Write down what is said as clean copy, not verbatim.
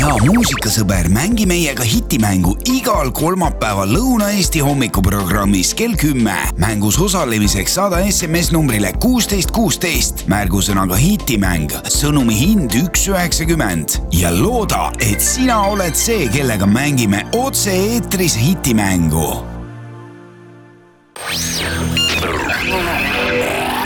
hea muusikasõber, mängi meiega hitimängu igal kolmapäeval Lõuna-Eesti hommikuprogrammis kell 10. Mängus osalemiseks saada SMS numbrile 1616 märgusõnaga hitimäng, sõnumi hind 1,90 ja looda, et sina oled see, kellega mängime otse eetris hitimängu.